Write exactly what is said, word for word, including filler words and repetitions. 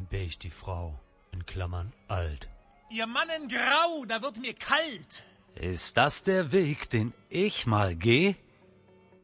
in beige die Frau, in Klammern alt. Ihr Mann in Grau, da wird mir kalt. Ist das der Weg, den ich mal geh?